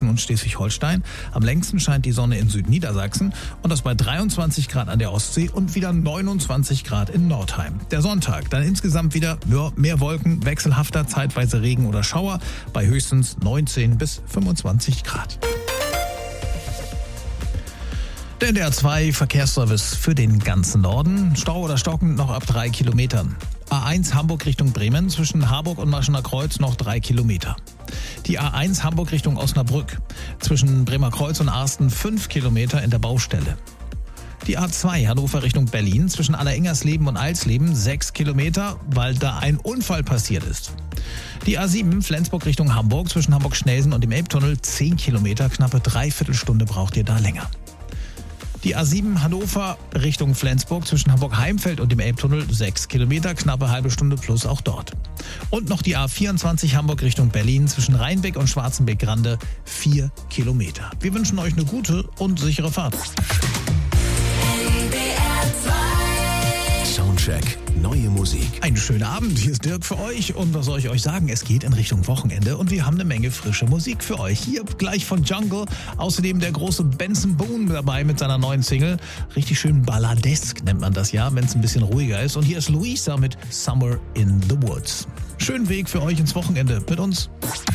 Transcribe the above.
und Schleswig-Holstein. Am längsten scheint die Sonne in Südniedersachsen und das bei 23 Grad an der Ostsee und wieder 29 Grad in Nordheim. Der Sonntag, dann insgesamt wieder mehr Wolken, wechselhafter, zeitweise Regen oder Schauer bei höchstens 19 bis 25 Grad. Der NDR 2 Verkehrsservice für den ganzen Norden. Stau oder stockend noch ab 3 Kilometern. A1 Hamburg Richtung Bremen zwischen Harburg und Maschener Kreuz noch 3 Kilometer. Die A1 Hamburg Richtung Osnabrück zwischen Bremer Kreuz und Arsten 5 Kilometer in der Baustelle. Die A2 Hannover Richtung Berlin zwischen Allerengersleben und Eilsleben 6 Kilometer, weil da ein Unfall passiert ist. Die A7 Flensburg Richtung Hamburg zwischen Hamburg-Schnelsen und dem Elbtunnel 10 Kilometer, knappe Dreiviertelstunde braucht ihr da länger. Die A7 Hannover Richtung Flensburg zwischen Hamburg-Heimfeld und dem Elbtunnel 6 Kilometer, knappe halbe Stunde plus auch dort. Und noch die A24 Hamburg Richtung Berlin zwischen Rheinbeck und Schwarzenbeck-Grande 4 Kilometer. Wir wünschen euch eine gute und sichere Fahrt. Soundcheck, neue Musik. Einen schönen Abend, hier ist Dirk für euch und was soll ich euch sagen, es geht in Richtung Wochenende und wir haben eine Menge frische Musik für euch. Hier gleich von Jungle, außerdem der große Benson Boone dabei mit seiner neuen Single. Richtig schön balladesk nennt man das ja, wenn es ein bisschen ruhiger ist. Und hier ist Luisa mit Summer in the Woods. Schönen Weg für euch ins Wochenende mit uns.